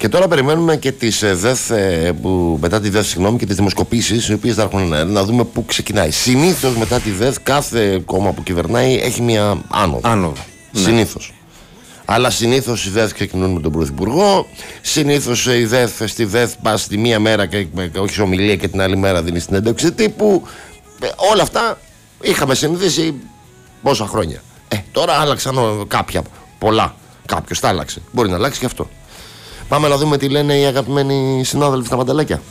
Και τώρα περιμένουμε και τις ΔΕΘ, μετά τη ΔΕΘ, συγγνώμη, και τις δημοσκοπήσεις, οι οποίες θα έρχονται να δούμε πού ξεκινάει. Συνήθως μετά τη ΔΕΘ, κάθε κόμμα που κυβερνάει έχει μια άνοδο. Συνήθως. Αλλά συνήθως οι ΔΕΘ ξεκινούν με τον Πρωθυπουργό. Συνήθως η ΔΕΘ, στη ΔΕΘ πας τη μία μέρα και όχι σε ομιλία και την άλλη μέρα δίνει συνέντευξη τύπου. Όλα αυτά είχαμε συνηθίσει πόσα χρόνια. Τώρα άλλαξαν κάποια, πολλά. Κάποιος τα άλλαξε. Μπορεί να αλλάξει και αυτό. Πάμε να δούμε τι λένε οι αγαπημένοι συνάδελφοι στα παντελάκια.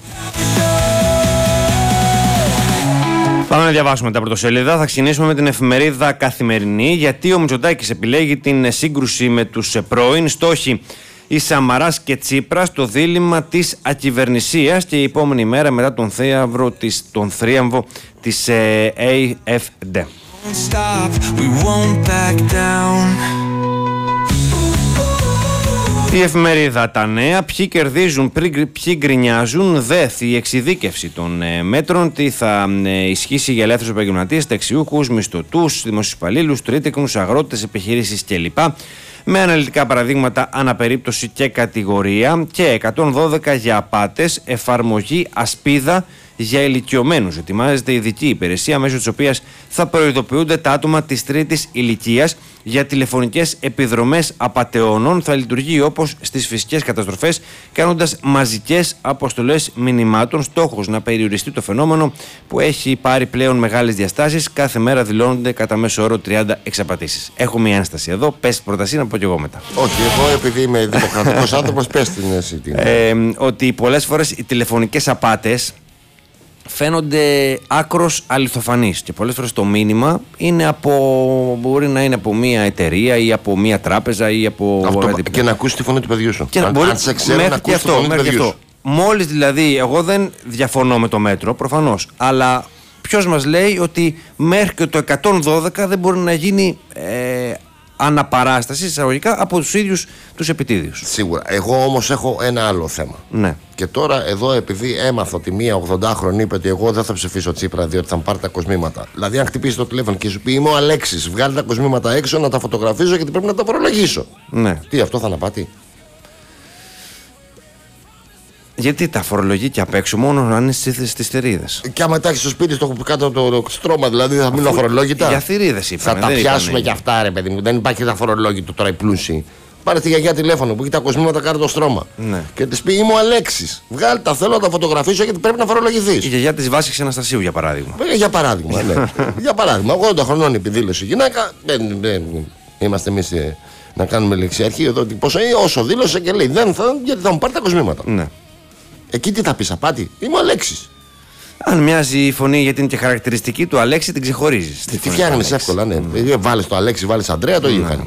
Πάμε να διαβάσουμε τα πρωτοσέλιδα. Θα ξεκινήσουμε με την εφημερίδα Καθημερινή. Γιατί ο Μητσοτάκης επιλέγει την σύγκρουση με τους πρώην. Στόχοι η Σαμαράς και Τσίπρας στο δίλημμα της ακυβερνησίας και η επόμενη μέρα μετά τον θρίαμβο της AFD. Η εφημερίδα Τα Νέα. Ποιοι κερδίζουν, ποιοι γκρινιάζουν. ΔΕΘ, η εξειδίκευση των μέτρων. Τι θα ισχύσει για ελεύθερους επαγγελματίες, ταξιούχους, μισθωτούς, δημοσίους υπαλλήλους, τρίτεκνους, αγρότες, επιχειρήσεις κλπ. Με αναλυτικά παραδείγματα αναπερίπτωση και κατηγορία. Και 112 για απάτες, εφαρμογή ασπίδα για ηλικιωμένους. Ετοιμάζεται ειδική υπηρεσία μέσω της οποίας θα προειδοποιούνται τα άτομα της τρίτης ηλικίας για τηλεφωνικές επιδρομές απατεώνων. Θα λειτουργεί όπως στις φυσικές καταστροφές, κάνοντας μαζικές αποστολές μηνυμάτων. Στόχος να περιοριστεί το φαινόμενο που έχει πάρει πλέον μεγάλες διαστάσεις. Κάθε μέρα δηλώνονται κατά μέσο όρο 30 εξαπατήσεις. Έχω μια ένσταση εδώ. Πες πρόταση να πω και εγώ μετά. Όχι, εγώ επειδή είμαι δημοκρατικός άνθρωπος, πες την εσύ. Ότι πολλές φορές οι τηλεφωνικές απάτες φαίνονται άκρος αληθοφανείς και πολλές φορές το μήνυμα είναι μπορεί να είναι από μια εταιρεία ή από μια τράπεζα ή από... Και να ακούσει τη φωνή του παιδιού σου. Και αν σε ξέρει να ακούσει τη φωνή του παιδιού σου. Μόλις δηλαδή, εγώ δεν διαφωνώ με το μέτρο προφανώς, αλλά ποιος μας λέει ότι μέχρι και το 112 δεν μπορεί να γίνει αναπαράσταση εισαγωγικά από τους ίδιους τους επιτίδιους. Σίγουρα. Εγώ όμως έχω ένα άλλο θέμα. Ναι. Και τώρα εδώ, επειδή έμαθα ότι μία 80χρονη είπε ότι εγώ δεν θα ψηφίσω Τσίπρα διότι θα μου πάρει τα κοσμήματα. Δηλαδή, αν χτυπήσει το τηλέφωνο και σου πει είμαι ο Αλέξης, βγάλει τα κοσμήματα έξω να τα φωτογραφίζω γιατί πρέπει να τα φορολογήσω. Ναι. Τι, αυτό θα αναπάτει? Γιατί τα φορολογεί και απ' έξω μόνο αν είναι στις θηρίδες. Και άμα τα έχει στο σπίτι, στο κάτω από το στρώμα, δηλαδή θα μείνουν αφορολόγητα. Για θηρίδες είπαμε. Θα τα πιάσουμε και αυτά, ρε παιδί μου. Δεν υπάρχει αφορολόγητο τώρα οι πλούσιοι. Πάρε τη γιαγιά τηλέφωνο που έχει τα κοσμήματα κάτω το στρώμα. Ναι. Και τη πει είμαι ο Αλέξης. Βγάλει τα, θέλω να τα φωτογραφίσω γιατί πρέπει να φορολογηθείς. Η γιαγιά της Βάσης Αναστασίου για παράδειγμα. Για παράδειγμα, ναι. Για παράδειγμα, 80 χρονών επιδήλωσε η γυναίκα. Δεν είμαστε εμείς να κάνουμε λεξιαρχείο εδώ. Όσο δήλωσε και λέει δεν θα, γιατί θα μου πάρει τα κοσμήματα. Ναι. Εκεί τι θα πεις, απάτη? Είμαι ο Αλέξης. Αν μοιάζει η φωνή γιατί είναι και χαρακτηριστική του Αλέξη, την ξεχωρίζεις. Τη φτιάχνεις εύκολα, ναι. Βάλεις το Αλέξη, βάλεις Αντρέα, το ίδιο κάνει.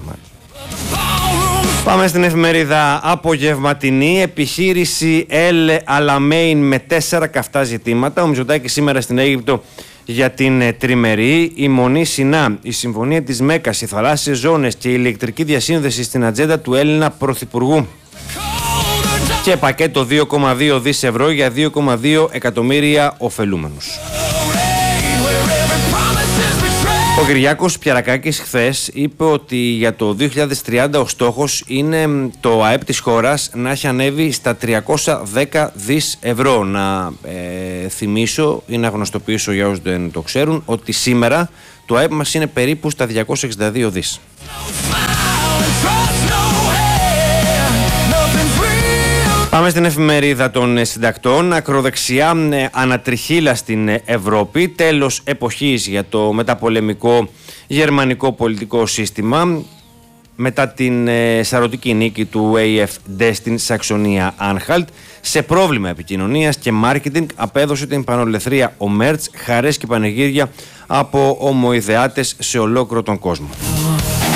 Πάμε στην εφημερίδα Απογευματινή. Επιχείρηση El Alamein με 4 καυτά ζητήματα. Ο Μητσοτάκης σήμερα στην Αίγυπτο για την τριμερή. Η Μονή Σινά, η συμφωνία της Μέκας, οι θαλάσσιες ζώνες και η ηλεκτρική διασύνδεση στην ατζέντα του Έλληνα Πρωθυπουργού. Και πακέτο 2,2 δις ευρώ για 2,2 εκατομμύρια ωφελούμενους. Ο Κυριάκος Πιαρακάκης χθες είπε ότι για το 2030 ο στόχος είναι το ΑΕΠ της χώρας να έχει ανέβει στα 310 δις ευρώ. Να θυμίσω ή να γνωστοποιήσω για όσους δεν το ξέρουν ότι σήμερα το ΑΕΠ μας είναι περίπου στα 262 δις. Πάμε στην εφημερίδα των συντακτών. Ακροδεξιά ανατριχύλα στην Ευρώπη. Τέλος εποχής για το μεταπολεμικό γερμανικό πολιτικό σύστημα. Μετά την σαρωτική νίκη του AfD στην Σαξονία Άνχαλτ. Σε πρόβλημα επικοινωνίας και μάρκετινγκ απέδωσε την πανολεθρία ο Μέρτς, χαρές και πανηγύρια από ομοειδεάτες σε ολόκληρο τον κόσμο.